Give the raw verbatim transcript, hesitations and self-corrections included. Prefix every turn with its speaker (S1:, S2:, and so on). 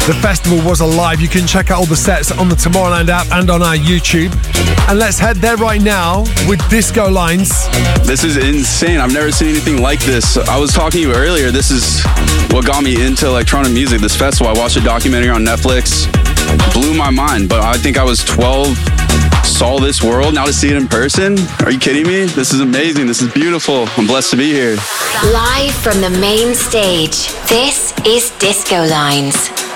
S1: The festival was alive. You can check out all the sets on the Tomorrowland app and on our YouTube. And let's head there right now with Disco Lines.
S2: This is insane. I've never seen anything like this. I was talking to you earlier. This is what got me into electronic music, this festival. I watched a documentary on Netflix. Blew my mind. But I think I was twelve, saw this world. Now to see it in person? Are you kidding me? This is amazing. This is beautiful. I'm blessed to be here.
S3: Live from the main stage, this is Disco Lines.